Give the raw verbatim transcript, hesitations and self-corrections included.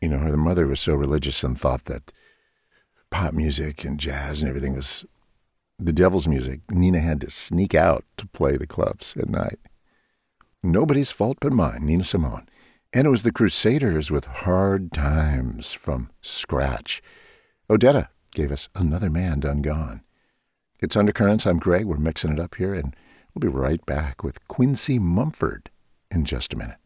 You know, her mother was so religious and thought that pop music and jazz and everything was the devil's music. Nina had to sneak out to play the clubs at night. Nobody's fault but mine, Nina Simone. And it was the Crusaders with Hard Times from scratch. Odetta gave us Another Man Done Gone. It's Undercurrents. I'm Greg. We're mixing it up here, and we'll be right back with Quincy Mumford in just a minute.